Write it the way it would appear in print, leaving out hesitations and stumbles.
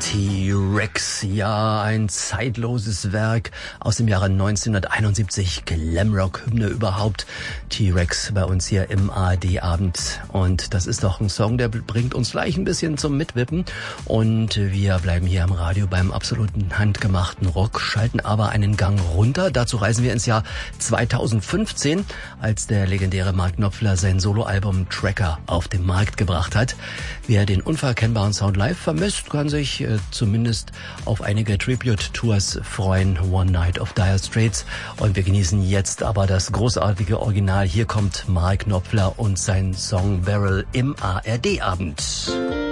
T-Rex, ja, ein zeitloses Werk aus dem Jahre 1971, Glamrock-Hymne überhaupt. T-Rex bei uns hier im ARD-Abend. Und das ist doch ein Song, der bringt uns gleich ein bisschen zum Mitwippen. Und wir bleiben hier am Radio beim absoluten handgemachten Rock, schalten aber einen Gang runter. Dazu reisen wir ins Jahr 2015, als der legendäre Mark Knopfler sein Soloalbum Tracker auf den Markt gebracht hat. Wer den unverkennbaren Sound live vermisst, kann sich zumindest auf einige Tribute-Tours freuen. One Night of Dire Straits. Und wir genießen jetzt aber das großartige Original. Hier kommt Mark Knopfler und sein Song Barrel im ARD-Abend.